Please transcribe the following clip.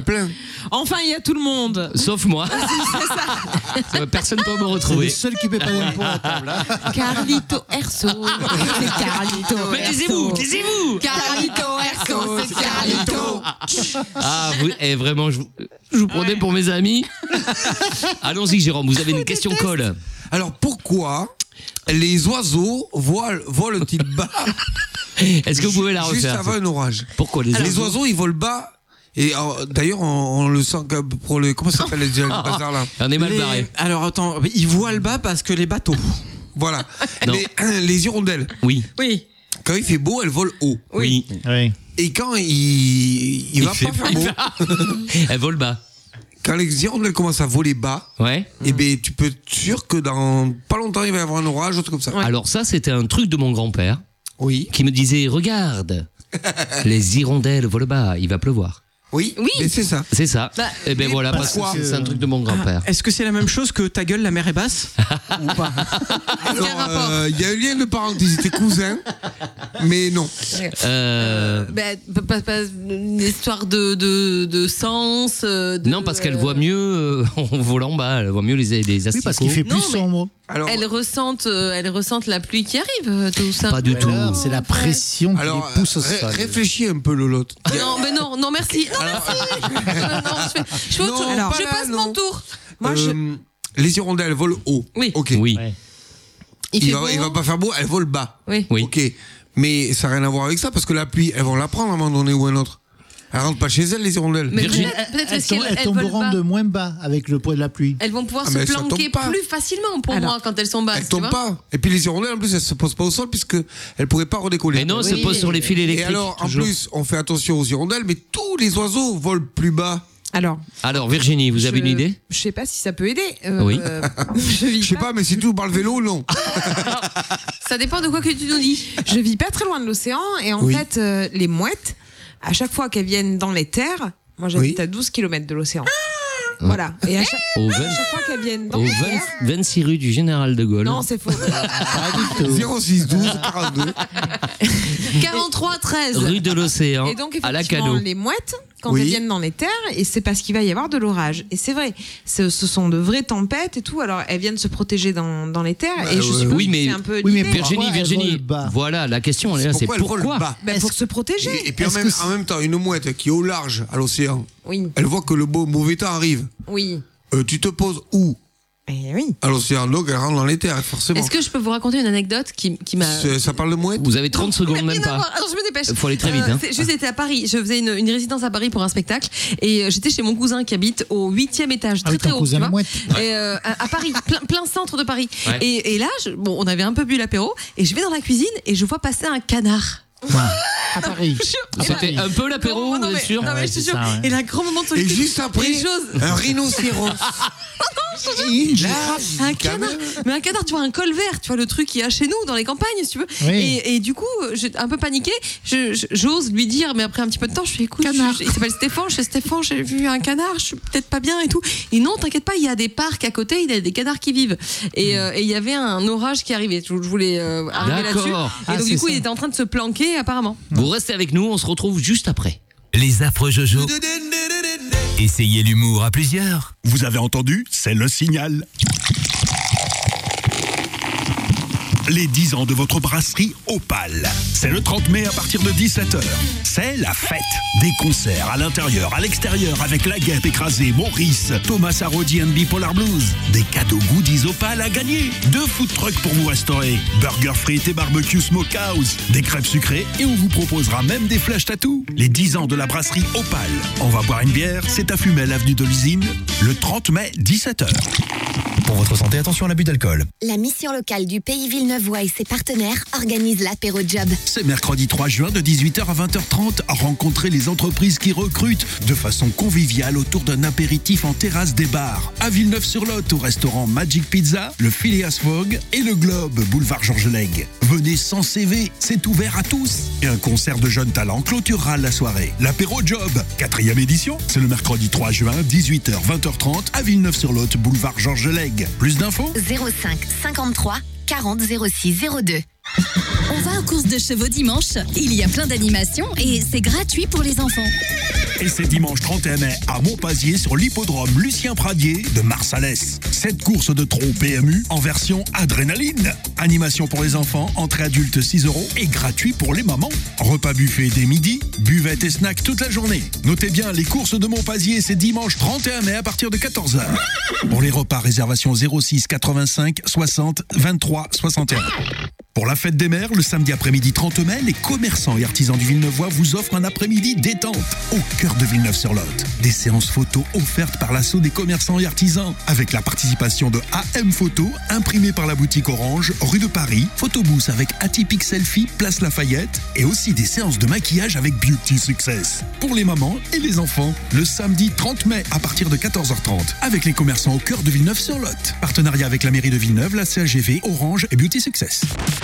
plein. Enfin, il y a tout le monde. Sauf moi. C'est ça. Personne ne peut me C'est le retrouver. seul qui paie pas d'impôt à table. Carlito Erso. C'est Carlito. Mais taisez-vous. Carlito Erso. C'est Carlito. Ah, vraiment, je vous prenais pour mes amis. Allons-y, Jérôme, vous avez une question colle. Alors pourquoi les oiseaux volent-ils bas? Est-ce que vous pouvez la refaire? Juste avant un orage. Pourquoi Les oiseaux, ils volent bas. Et d'ailleurs, on le sent que pour le. Comment ça s'appelle les bazar là? On est mal barré. Alors attends, ils volent bas parce que les bateaux. Voilà. Non. Les hirondelles. Oui. Oui. Quand il fait beau, elles volent haut. Oui. Oui. Et quand il va pas faire beau, Elle vole bas. quand les hirondelles commencent à voler bas, Ouais. et ben tu peux être sûr que dans pas longtemps il va y avoir un orage, autre comme ça. Alors ça, c'était un truc de mon grand-père Oui. qui me disait, regarde, les hirondelles volent bas, il va pleuvoir. Oui. Oui. Mais c'est ça. C'est ça. Bah, Et ben voilà, parce que pourquoi c'est un truc de mon grand-père. Est-ce que c'est la même chose que ta gueule, la mer est basse? Ou pas? Alors, il y a un lien de parenté, ils étaient cousins, mais non. Pas une histoire de sens. Non, parce qu'elle voit mieux en volant bas, elle voit mieux les asticots. Oui, parce qu'il fait plus Non, mais- sombre. Alors, Elle ressentent la pluie qui arrive, tout ça. Pas du tout. Alors, c'est la pression qui alors les pousse au sol. réfléchis un peu, Lolotte. Non, merci. Non, merci. Je fais autre Non, chose. pas Je là, passe non. mon tour. Moi, Les hirondelles volent haut. Oui. Ok. Oui. Ouais. il fait Il beau. va pas faire beau, elles volent bas. Oui. Oui. Ok. Mais ça n'a rien à voir avec ça parce que la pluie, elles vont la prendre à un moment donné ou un autre. Elles rentrent pas chez elles, les hirondelles. Mais Virginie, peut-être parce Elles qu'elles tomberont veulent pas. de moins bas avec le poids de la pluie. Elles vont pouvoir Ah, se mais ça planquer tombe pas. plus facilement pour Alors, moi quand elles sont basses. Elles tu tombent vois. pas. Et puis les hirondelles, en plus, elles se posent pas au sol puisque elles pourraient pas redécoller. Mais non, elle se pose sur les fils Et électriques. alors, en toujours. plus, on fait attention aux hirondelles, mais tous les oiseaux volent plus bas. Alors, Virginie, vous avez une idée? Je sais pas si ça peut aider. Oui. Je Je sais pas, mais si tout par le vélo, non. Ça dépend de quoi que tu nous dis. Je vis pas très loin de l'océan et en Oui. fait, les mouettes, à chaque fois qu'elles viennent dans les terres, moi j'habite Oui. à 12 km de l'océan. Voilà. Et à chaque Au fois qu'elles viennent dans au les terres. 26 rue du Général de Gaulle. Non, c'est faux. 06 12 42. 43 13. Rue de l'Océan, Et donc, à la effectivement, Cano. les mouettes, quand Oui. elles viennent dans les terres, et c'est parce qu'il va y avoir de l'orage. Et c'est vrai, ce sont de vraies tempêtes et tout. Alors, elles viennent se protéger dans les terres. Bah, et je suppose oui, que mais- c'est un peu oui, mais l'idée. pourquoi Virginie, elles volent bas voilà, la question, elle est là, c'est Pourquoi elles volent pourquoi? bas Ben, pour se protéger. Et puis Est-ce que en même temps, une mouette qui est au large à l'océan, Oui, elle voit que le mauvais temps arrive. oui. Tu te poses où? Eh oui. À l'océan, donc elle rentre dans les terres, forcément. Est-ce que je peux vous raconter une anecdote qui m'a. Ça parle de mouette? Vous avez 30 secondes, même Rien à pas. voir. Alors, je me dépêche. Faut aller très vite, hein. J'étais à Paris. Je faisais une résidence à Paris pour un spectacle. Et j'étais chez mon cousin qui habite au 8e étage, Ah très oui, très ton haut. cousin tu vois. mouette. Et, à Paris, plein centre de Paris. Ouais. Et là, on avait un peu bu l'apéro. Et je vais dans la cuisine et je vois passer un canard. À Paris. C'était un peu l'apéro, Non, vous mais- êtes sûr? non, mais Ouais, je te c'est jure. ça, ouais. Et là, grand moment de Et solitude. juste après, Et j'ose. un rhinocéros. Un canard, mais un canard, tu vois, un colvert, tu vois, le truc qu'il y a chez nous dans les campagnes, si tu veux. Oui. Et du coup, j'ai un peu paniqué. J'ose lui dire, mais après un petit peu de temps, je fais écoute, il s'appelle Stéphane. Je fais Stéphane, j'ai vu un canard, je suis peut-être pas bien et tout. Et non, t'inquiète pas, il y a des parcs à côté, il y a des canards qui vivent. Et il y avait un orage qui arrivait. Je voulais arriver là-dessus. D'accord. Et Ah, donc, c'est du coup, ça. il était en train de se planquer, apparemment. Vous restez avec nous, on se retrouve juste après. Les affreux Jojo. Essayez l'humour à plusieurs. Vous avez entendu? C'est le signal. Les 10 ans de votre brasserie Opale. C'est le 30 mai à partir de 17h. C'est la fête. Des concerts à l'intérieur, à l'extérieur avec La Guêpe écrasée, Maurice, Thomas Arodi and Bipolar Blues. Des cadeaux goodies Opale à gagner. 2 food trucks pour vous restaurer. Burger frites et barbecue smokehouse. Des crêpes sucrées et on vous proposera même des flash tattoos. Les 10 ans de la brasserie Opale. On va boire une bière, c'est à Fumel, avenue de l'Usine, le 30 mai, 17h. Pour votre santé, attention à l'abus d'alcool. La mission locale du Pays Villeneuvois et ses partenaires organise l'apéro job. C'est mercredi 3 juin de 18h à 20h30 à rencontrer les entreprises qui recrutent de façon conviviale autour d'un apéritif en terrasse des bars. À Villeneuve-sur-Lot, au restaurant Magic Pizza, le Phileas Fogg et le Globe, boulevard Georges Lègue. Venez sans CV, c'est ouvert à tous. Et un concert de jeunes talents clôturera la soirée. L'apéro job, 4e édition, c'est le mercredi 3 juin, 18h, 20h30 à Villeneuve-sur-Lot, boulevard Georges Lègue. Plus d'infos 05 53 40 06 02. On va aux courses de chevaux dimanche. Il y a plein d'animations et c'est gratuit pour les enfants. Et c'est dimanche 31 mai à Montpazier sur l'hippodrome Lucien Pradier de Marsalès. Cette course de trot PMU en version adrénaline. Animation pour les enfants, entrée adulte 6 € et gratuit pour les mamans. Repas buffet dès midi, buvette et snack toute la journée. Notez bien, les courses de Montpazier, c'est dimanche 31 mai à partir de 14h. Pour les repas, réservation 06 85 60 23 61. Pour la fête des mères, le samedi après-midi 30 mai, les commerçants et artisans du Villeneuvois vous offrent un après-midi détente au cœur de Villeneuve-sur-Lot. Des séances photos offertes par l'assaut des commerçants et artisans avec la participation de AM Photo, imprimée par la boutique Orange, rue de Paris, photobooth avec Atypique Selfie, place Lafayette et aussi des séances de maquillage avec Beauty Success. Pour les mamans et les enfants, le samedi 30 mai à partir de 14h30 avec les commerçants au cœur de Villeneuve-sur-Lot. Partenariat avec la mairie de Villeneuve, la CAGV, Orange et Beauty Success.